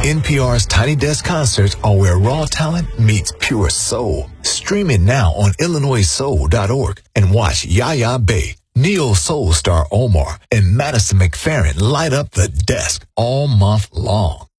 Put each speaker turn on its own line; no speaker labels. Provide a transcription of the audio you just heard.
NPR's Tiny Desk Concerts are where raw talent meets pure soul. Stream it now on IllinoisSoul.org and watch Yaya Bey, Neo Soul star Omar, and Madison McFerrin light up the desk all month long.